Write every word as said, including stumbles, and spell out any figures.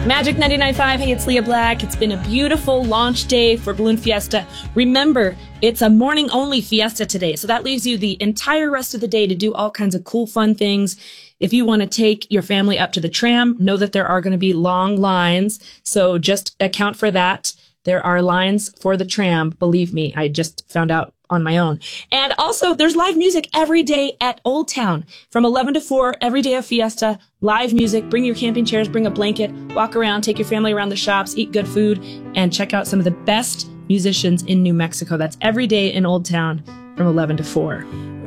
Magic ninety-nine point five, hey, it's Leah Black. It's been a beautiful launch day for Balloon Fiesta. Remember, it's a morning-only fiesta today, so that leaves you the entire rest of the day to do all kinds of cool, fun things. If you want to take your family up to the tram, know that there are going to be long lines, so just account for that. There are lines for the tram, believe me. I just found out on my own. And also, there's live music every day at Old Town. From eleven to four, every day of Fiesta, live music. Bring your camping chairs, bring a blanket, walk around, take your family around the shops, eat good food, and check out some of the best musicians in New Mexico. That's every day in Old Town from eleven to four.